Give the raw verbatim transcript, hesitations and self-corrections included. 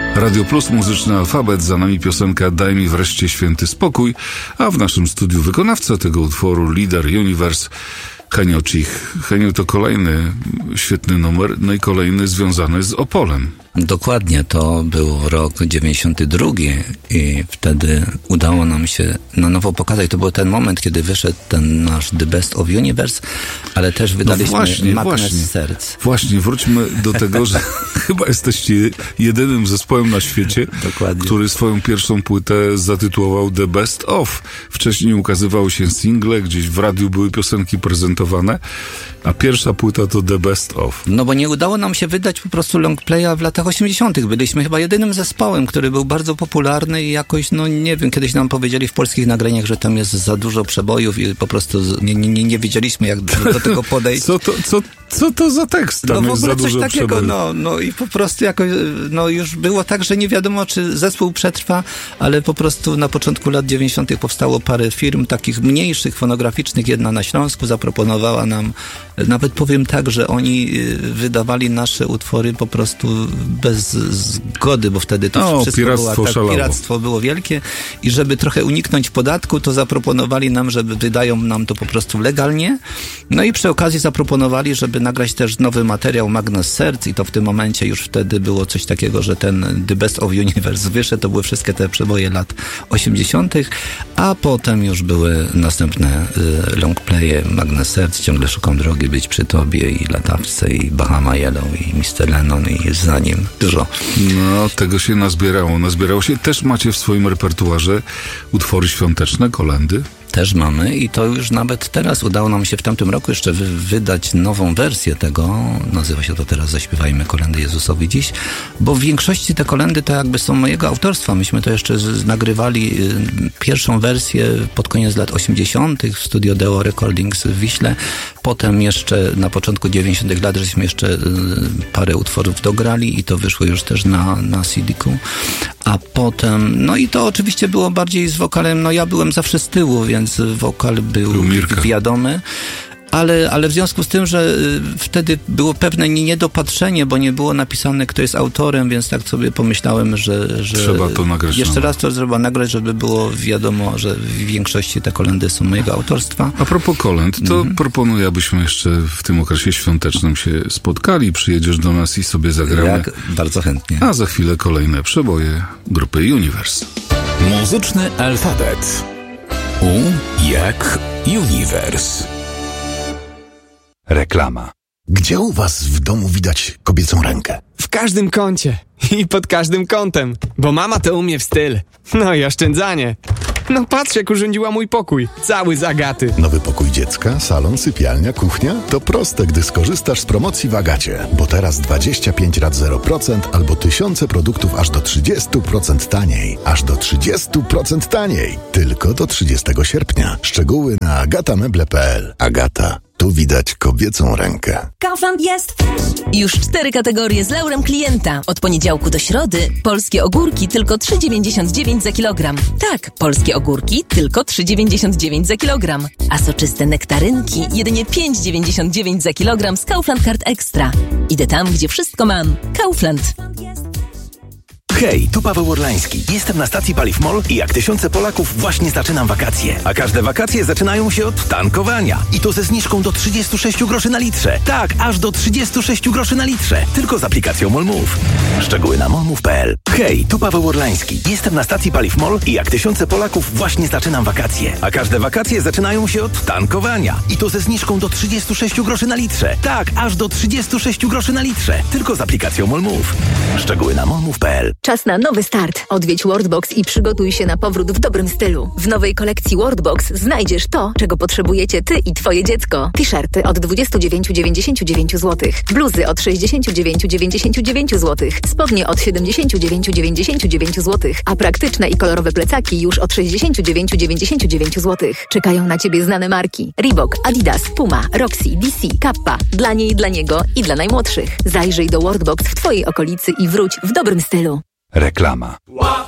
Radio Plus, muzyczny alfabet, za nami piosenka Daj mi wreszcie święty spokój, a w naszym studiu wykonawca tego utworu, lider Universe, Henio Cich. Henio, to kolejny świetny numer, no i kolejny związany z Opolem. Dokładnie, to był rok dziewięćdziesiąty drugi i wtedy udało nam się na nowo pokazać. To był ten moment, kiedy wyszedł ten nasz The Best of Universe, ale też wydaliśmy no właśnie, Magnes właśnie, Serc. Właśnie, wróćmy do tego, że chyba jesteście jedynym zespołem na świecie, Dokładnie. który swoją pierwszą płytę zatytułował The Best of. Wcześniej ukazywały się single, gdzieś w radiu były piosenki prezentowane, a pierwsza płyta to The Best of. No bo nie udało nam się wydać po prostu longplaya w latach osiemdziesiątych. Byliśmy chyba jedynym zespołem, który był bardzo popularny i jakoś, no nie wiem, kiedyś nam powiedzieli w polskich nagraniach, że tam jest za dużo przebojów i po prostu nie, nie, nie wiedzieliśmy, jak do, do tego podejść. Co to, co, co to za tekst? Tam No w jest ogóle za coś dużo takiego, przebojów. no, no i po prostu jakoś, no już było tak, że nie wiadomo, czy zespół przetrwa, ale po prostu na początku lat dziewięćdziesiątych powstało parę firm takich mniejszych, fonograficznych. Jedna na Śląsku zaproponowała nam, nawet powiem tak, że oni wydawali nasze utwory po prostu bez zgody, bo wtedy to o, wszystko piractwo było, tak, szalało. piractwo było wielkie i żeby trochę uniknąć podatku, to zaproponowali nam, żeby wydają nam to po prostu legalnie. No i przy okazji zaproponowali, żeby nagrać też nowy materiał Magnes Serc i to w tym momencie już wtedy było coś takiego, że ten The Best of Universe wyszedł, to były wszystkie te przeboje lat osiemdziesiątych, a potem już były następne y, longplaye Magnes Serc, Ciągle szukam drogi, Być przy tobie i Latawce i Bahama Yellow i mister Lennon i za nim dużo. No, tego się nazbierało. Nazbierało się. Też macie w swoim repertuarze utwory świąteczne, kolędy? Też mamy i to już nawet teraz udało nam się w tamtym roku jeszcze wy- wydać nową wersję tego. Nazywa się to teraz Zaśpiewajmy kolędy Jezusowi dziś, bo w większości te kolędy to jakby są mojego autorstwa. Myśmy to jeszcze z- nagrywali y, pierwszą wersję pod koniec lat osiemdziesiątych w studio Deo Recordings w Wiśle. Potem jeszcze na początku dziewięćdziesiątych lat żeśmy jeszcze y, parę utworów dograli i to wyszło już też na, na C D-ku. A potem, no i to oczywiście było bardziej z wokalem, no ja byłem zawsze z tyłu, więc wokal był wiadomy. Ale, ale w związku z tym, że wtedy było pewne niedopatrzenie, bo nie było napisane, kto jest autorem, więc tak sobie pomyślałem, że, że trzeba to nagrać. Jeszcze raz to trzeba nagrać, żeby było wiadomo, że w większości te kolędy są mojego autorstwa. A propos kolęd, to mhm. proponuję, abyśmy jeszcze w tym okresie świątecznym się spotkali. Przyjedziesz do nas i sobie zagramy. Jak? Bardzo chętnie. A za chwilę kolejne przeboje grupy Universe. Muzyczny alfabet. U jak Universe. Reklama. Gdzie u was w domu widać kobiecą rękę? W każdym kącie i pod każdym kątem, bo mama to umie w styl. No i oszczędzanie. No patrz, jak urządziła mój pokój. Cały z Agaty. Nowy pokój dziecka, salon, sypialnia, kuchnia? To proste, gdy skorzystasz z promocji w Agacie. Bo teraz dwadzieścia pięć rat zero procent albo tysiące produktów aż do trzydzieści procent taniej. Aż do trzydzieści procent taniej. Tylko do trzydziestego sierpnia. Szczegóły na agatameble kropka p l. Agata. Tu widać kobiecą rękę. Kaufland jest już cztery kategorie z laurem klienta. Od poniedziałku do środy polskie ogórki tylko trzy dziewięćdziesiąt dziewięć za kilogram. Tak, polskie ogórki tylko trzy dziewięćdziesiąt dziewięć za kilogram. A soczyste nektarynki jedynie pięć dziewięćdziesiąt dziewięć za kilogram z Kaufland Card Extra. Idę tam, gdzie wszystko mam. Kaufland. Hej, tu Paweł Orlański. Jestem na stacji Paliw Mol i jak tysiące Polaków właśnie zaczynam wakacje. A każde wakacje zaczynają się od tankowania. I to ze zniżką do trzydzieści sześć groszy na litrze. Tak, aż do trzydzieści sześć groszy na litrze. Tylko z aplikacją MolMove. Szczegóły na molmove kropka p l. Hej, tu Paweł Orlański. Jestem na stacji Paliw Mol i jak tysiące Polaków właśnie zaczynam wakacje. A każde wakacje zaczynają się od tankowania. I to ze zniżką do trzydzieści sześć groszy na litrze. Tak, aż do trzydzieści sześć groszy na litrze. Tylko z aplikacją MolMove. Szczegóły na molmove kropka p l. Czas na nowy start. Odwiedź Worldbox i przygotuj się na powrót w dobrym stylu. W nowej kolekcji Worldbox znajdziesz to, czego potrzebujecie ty i twoje dziecko. T-shirty od dwadzieścia dziewięć dziewięćdziesiąt dziewięć złotych. Bluzy od sześćdziesiąt dziewięć dziewięćdziesiąt dziewięć złotych. Spodnie od siedemdziesiąt dziewięć dziewięćdziesiąt dziewięć złotych. A praktyczne i kolorowe plecaki już od sześćdziesiąt dziewięć dziewięćdziesiąt dziewięć złotych. Czekają na ciebie znane marki. Reebok, Adidas, Puma, Roxy, D C, Kappa. Dla niej, dla niego i dla najmłodszych. Zajrzyj do Worldbox w twojej okolicy i wróć w dobrym stylu. Reklama.